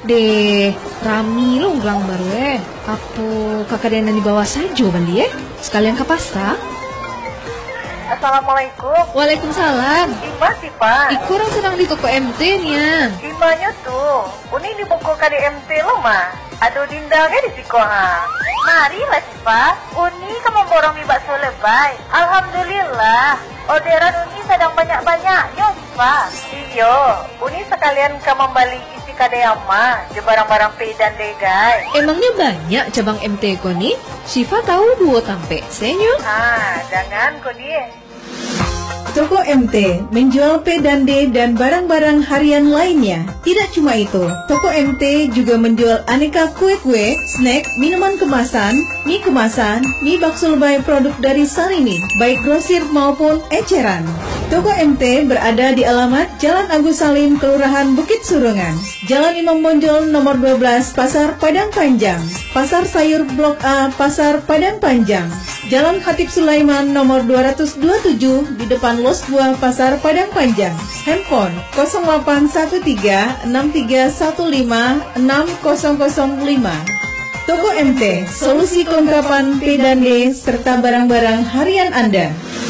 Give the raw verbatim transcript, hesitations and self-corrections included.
deh, rami lo ulang baru eh. Apa kakak dia di bawah saja bandi eh? Sekalian ke pasar. Assalamualaikum. Waalaikumsalam. Ima sih Pak. Iku orang sedang di toko M T nya. Imanya tuh, uni di buku K D M T lo mah. Aduh dinda ke di siko ha. Mari lah sih Pak. Uni kamu borong mi bakso lebay. Alhamdulillah. Orderan uni sedang banyak-banyaknya sih Pak. Iyo, uni sekalian kamu balik isi K D M mah. Je barang-barang P dan D guys. Emangnya banyak cabang M T ko nih? Syifa tahu dua tampe senyo. Ah, jangan kau nih. Toko M T menjual P dan D dan barang-barang harian lainnya. Tidak cuma itu, toko M T juga menjual aneka kue-kue, snack, minuman kemasan, mie kemasan, mie bakso lebay produk dari Sarini, baik grosir maupun eceran. Toko M T berada di alamat Jalan Agus Salim, Kelurahan Bukit Surungan, Jalan Imam Bonjol nomor dua belas, Pasar Padang Panjang, Pasar Sayur Blok A, Pasar Padang Panjang, Jalan Khatib Sulaiman nomor dua ratus dua puluh tujuh di depan Los Buah Pasar Padang Panjang. Handphone nol delapan satu tiga enam tiga satu lima enam nol nol lima. Toko M T, solusi kelengkapan P dan D serta barang-barang harian Anda.